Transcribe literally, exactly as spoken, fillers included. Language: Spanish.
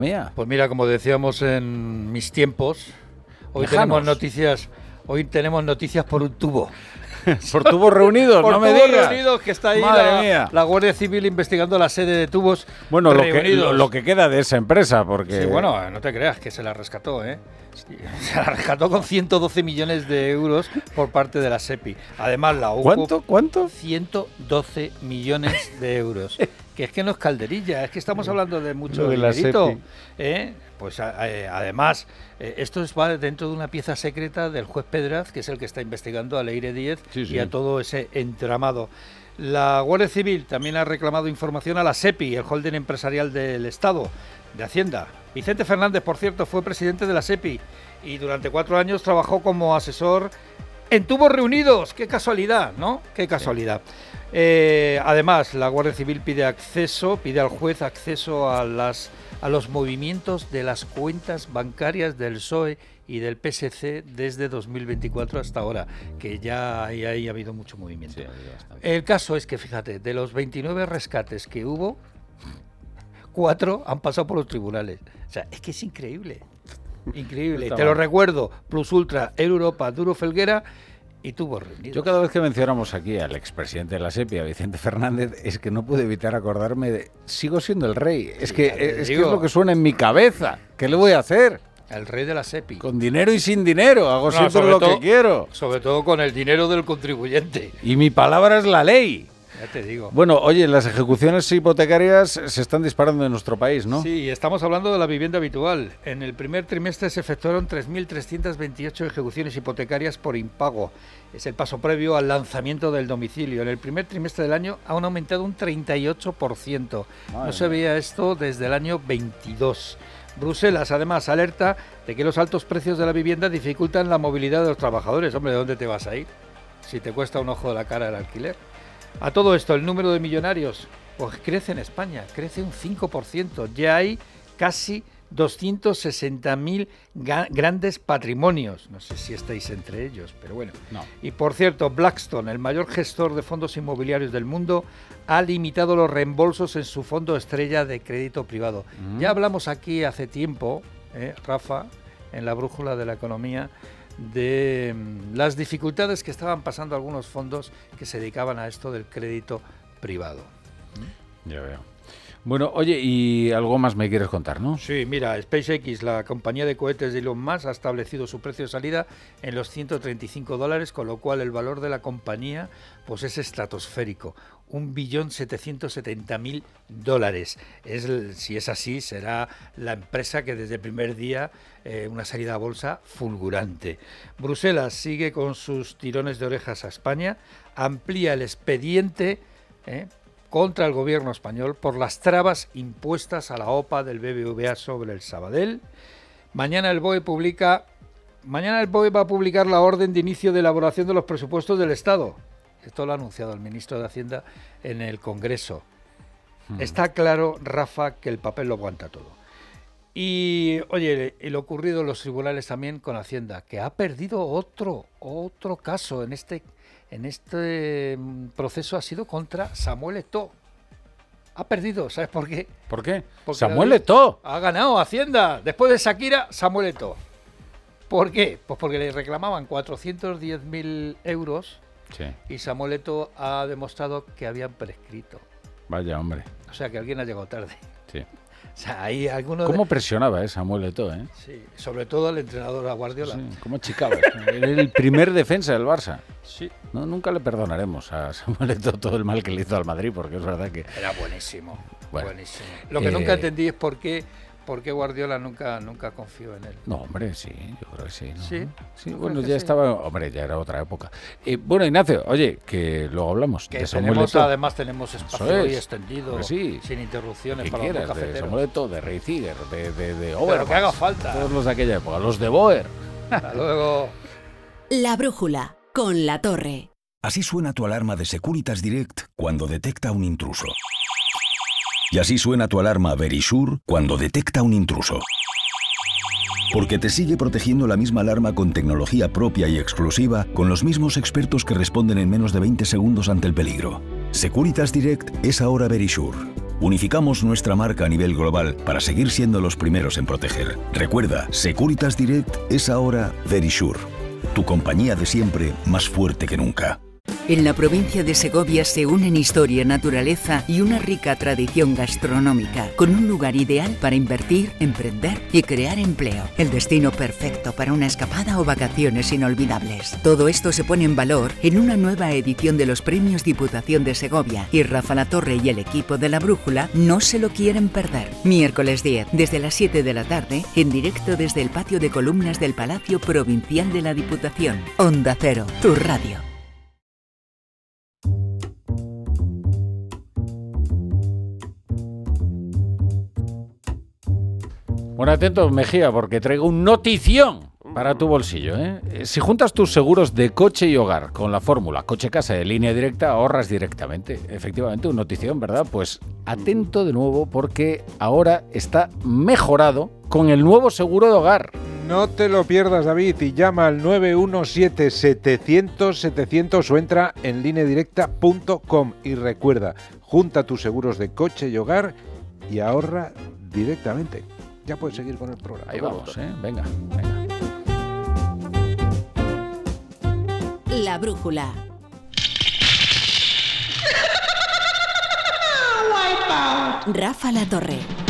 Mía. Pues mira, como decíamos en mis tiempos, hoy Lejanos. tenemos noticias, hoy tenemos noticias por un tubo. Por tubos reunidos, Por no me tubos digas. reunidos, que está ahí Madre la, mía. la Guardia Civil investigando la sede de tubos Bueno, lo que, reunidos. lo, lo que queda de esa empresa, porque... Sí, bueno, no te creas que se la rescató, ¿eh? Sí, se la rescató con ciento doce millones de euros por parte de la SEPI. Además, la U C O... ¿Cuánto? ¿Cuánto? ciento doce millones de euros. Que es que no es calderilla, es que estamos hablando de mucho Lo de la dinerito. SEPI. ¿eh? Pues a, eh, además, eh, esto es, va dentro de una pieza secreta del juez Pedraz, que es el que está investigando a Leire Díez Sí, sí. y a todo ese entramado. La Guardia Civil también ha reclamado información a la SEPI, el holding empresarial del Estado, de Hacienda. Vicente Fernández, por cierto, fue presidente de la SEPI y durante cuatro años trabajó como asesor en Tubos Reunidos. ¡Qué casualidad!, ¿no? ¡Qué casualidad! Eh, además, la Guardia Civil pide acceso, pide al juez acceso a las a los movimientos de las cuentas bancarias del P S O E y del P S C desde dos mil veinticuatro hasta ahora, que ya ahí, ahí ha habido mucho movimiento. Sí, bastante. El caso es que, fíjate, de los veintinueve rescates que hubo, cuatro han pasado por los tribunales. O sea, es que es increíble. Increíble. Está Te lo mal. recuerdo, Plus Ultra, Europa, Duro Felguera y Tubos Reunidos. Yo cada vez que mencionamos aquí al expresidente de la SEPI, a Vicente Fernández, es que no puedo evitar acordarme de... Sigo siendo el rey. Es, Sí, que, ya te es, que digo. es lo que suena en mi cabeza. ¿Qué le voy a hacer? El rey de la SEPI. Con dinero y sin dinero. Hago No, siempre sobre lo todo- que quiero. Sobre todo con el dinero del contribuyente. Y mi palabra es la ley. Ya te digo. Bueno, oye, las ejecuciones hipotecarias se están disparando en nuestro país, ¿no? Sí, estamos hablando de la vivienda habitual. En el primer trimestre se efectuaron tres mil trescientas veintiocho ejecuciones hipotecarias por impago. Es el paso previo al lanzamiento del domicilio. En el primer trimestre del año han aumentado un treinta y ocho por ciento. Madre No se mía. veía esto desde el año veintidós. Bruselas, además, alerta de que los altos precios de la vivienda dificultan la movilidad de los trabajadores. Hombre, ¿de dónde te vas a ir si te cuesta un ojo de la cara el alquiler? A todo esto, el número de millonarios pues crece en España, crece un cinco por ciento. Ya hay casi doscientos sesenta mil ga- grandes patrimonios. No sé si estáis entre ellos, pero bueno. No. Y por cierto, Blackstone, el mayor gestor de fondos inmobiliarios del mundo, ha limitado los reembolsos en su fondo estrella de crédito privado. Mm. Ya hablamos aquí hace tiempo, eh, Rafa, en la brújula de la economía, de mm, las dificultades que estaban pasando algunos fondos que se dedicaban a esto del crédito privado. Ya veo. Bueno, oye, y algo más me quieres contar, ¿no? Sí, mira, SpaceX, la compañía de cohetes de Elon Musk, ha establecido su precio de salida en los ciento treinta y cinco dólares, con lo cual el valor de la compañía pues es estratosférico, un billón setecientos setenta mil dólares. Es, el- si es así, será la empresa que desde el primer día eh, una salida a bolsa fulgurante. Bruselas sigue con sus tirones de orejas a España, amplía el expediente ¿eh? contra el gobierno español por las trabas impuestas a la O P A del B B V A sobre el Sabadell. Mañana el B O E publica, mañana el B O E va a publicar la orden de inicio de elaboración de los presupuestos del Estado. Esto lo ha anunciado el ministro de Hacienda en el Congreso. Hmm. Está claro, Rafa, que el papel lo aguanta todo. Y, oye, y lo ocurrido en los tribunales también con Hacienda, que ha perdido otro, otro caso en este, en este mm, proceso, ha sido contra Samuel Eto'o. Ha perdido, ¿sabes por qué? ¿Por qué? Porque Samuel la- Eto'o. Ha ganado Hacienda. Después de Shakira, Samuel Eto'o. ¿Por qué? Pues porque le reclamaban cuatrocientos diez mil euros Sí, y Samuel Eto'o ha demostrado que habían prescrito. vaya hombre. O sea, que alguien ha llegado tarde. Sí. O sea, hay algunos... ¿Cómo presionaba eh, Samuel Eto'o, eh? Sí, sobre todo el entrenador a Guardiola. Sí, ¿cómo achicaba? Era el primer defensa del Barça. Sí. No, nunca le perdonaremos a Samuel Eto'o todo el mal que le hizo al Madrid, porque es verdad que... Era buenísimo. Bueno, buenísimo. Lo que eh, nunca entendí es por qué, por qué Guardiola nunca, nunca confió en él. No, hombre, sí, yo creo que sí. ¿no? Sí, Sí, ¿tú bueno, crees que ya sí? estaba... Hombre, ya era otra época. Eh, bueno, Ignacio, oye, que luego hablamos Que de Samuel tenemos, Eto'o. además tenemos espacio Eso hoy es. extendido, Pues sí. sin interrupciones Que para los quieras, de cafeteros. Samuel Eto'o, de Ray Ziegler, de, de, de Pero Overmars, que haga falta. todos los de aquella época, los de Boer. Hasta luego. La brújula, con La Torre. Así suena tu alarma de Securitas Direct cuando detecta un intruso. Y así suena tu alarma Verisure cuando detecta un intruso. Porque te sigue protegiendo la misma alarma con tecnología propia y exclusiva, con los mismos expertos que responden en menos de veinte segundos ante el peligro. Securitas Direct es ahora Verisure. Unificamos nuestra marca a nivel global para seguir siendo los primeros en proteger. Recuerda, Securitas Direct es ahora Verisure, tu compañía de siempre más fuerte que nunca. En la provincia de Segovia se unen historia, naturaleza y una rica tradición gastronómica, con un lugar ideal para invertir, emprender y crear empleo. El destino perfecto para una escapada o vacaciones inolvidables. Todo esto se pone en valor en una nueva edición de los Premios Diputación de Segovia, y Rafa Latorre y el equipo de La Brújula no se lo quieren perder. Miércoles diez, desde las siete de la tarde, en directo desde el patio de columnas del Palacio Provincial de la Diputación. Onda Cero, tu radio. Bueno, atento, Mejía, porque traigo un notición para tu bolsillo, ¿eh? Si juntas tus seguros de coche y hogar con la fórmula coche-casa de Línea Directa, ahorras directamente. Efectivamente, un notición, ¿verdad? Pues atento de nuevo, porque ahora está mejorado con el nuevo seguro de hogar. No te lo pierdas, David, y llama al nueve uno siete, setecientos, setecientos o entra en línea directa punto com. Y recuerda, junta tus seguros de coche y hogar y ahorra directamente. Ya puedes seguir con el programa. Ahí vamos, ¿eh? Venga, venga. La Brújula. Rafa Latorre.